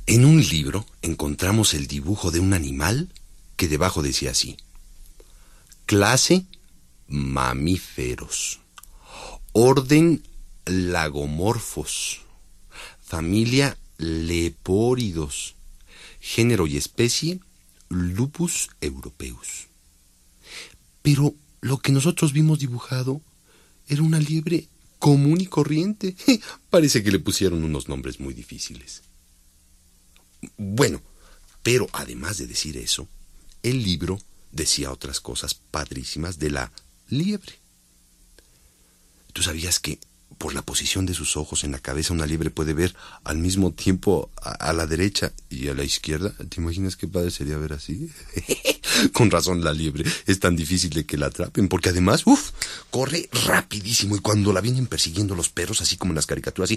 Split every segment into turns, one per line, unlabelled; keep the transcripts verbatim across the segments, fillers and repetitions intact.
En un libro encontramos el dibujo de un animal que debajo decía así: clase mamíferos, orden lagomorfos, familia lepóridos, género y especie Lupus europeus. Pero lo que nosotros vimos dibujado era una liebre común y corriente. Parece que le pusieron unos nombres muy difíciles. Bueno, pero además de decir eso, el libro decía otras cosas padrísimas de la liebre. ¿Tú sabías que por la posición de sus ojos en la cabeza una liebre puede ver al mismo tiempo a, a la derecha y a la izquierda? ¿Te imaginas qué padre sería ver así? Con razón la liebre es tan difícil de que la atrapen, porque además, uff, corre rapidísimo, y cuando la vienen persiguiendo los perros, así como en las caricaturas, así...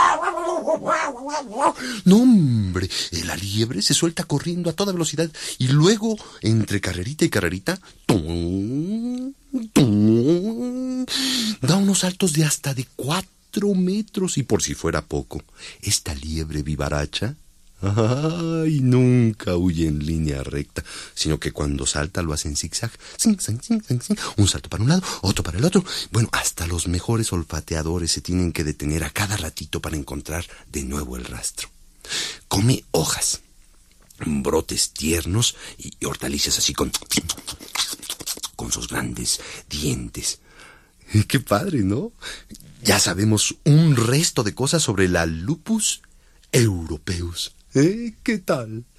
No, hombre, la liebre se suelta corriendo a toda velocidad y luego, entre carrerita y carrerita, ¡tum! ¡tum! Da unos saltos de hasta de cuatro metros, y por si fuera poco, esta liebre vivaracha, ay, nunca huye en línea recta, sino que cuando salta lo hace en zigzag, zing, zing, zing, zing, zing. Un salto para un lado, otro para el otro. Bueno, hasta los mejores olfateadores se tienen que detener a cada ratito para encontrar de nuevo el rastro. Come hojas, brotes tiernos y hortalizas así con, con sus grandes dientes. ¡Qué padre!, ¿no? Ya sabemos un resto de cosas sobre la Lupus europeus. ¿Eh? ¿Qué tal?